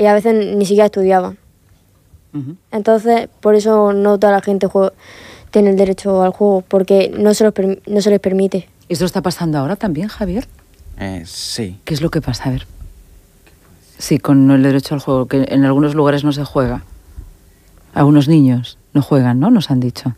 y a veces ni siquiera estudiaban. Entonces, por eso no toda la gente tiene el derecho al juego, porque no se les permite. ¿Esto está pasando ahora también, Javier? Sí. ¿Qué es lo que pasa? A ver. Sí, con el derecho al juego, que en algunos lugares no se juega. Algunos niños no juegan, ¿no? Nos han dicho.